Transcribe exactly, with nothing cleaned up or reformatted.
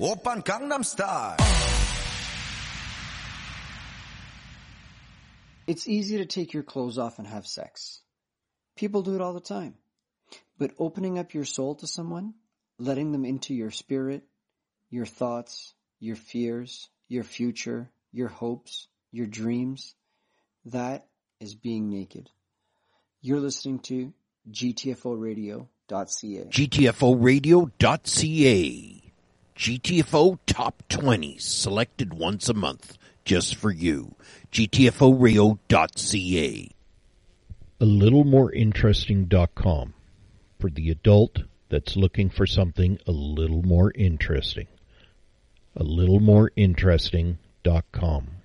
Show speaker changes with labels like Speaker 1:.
Speaker 1: Oppan Gangnam Style.
Speaker 2: It's easy to take your clothes off and have sex. People do it all the time. But opening up your soul to someone, letting them into your spirit, your thoughts, your fears, your future, your hopes, your dreams, that is being naked. You're listening to G T F O radio dot C A.
Speaker 3: G T F O radio dot C A. G T F O Top twenty, selected once a month, just for you. G T F O radio dot C A. A little more interesting dot com, for the adult that's looking for something a little more interesting. A little more interesting dot com.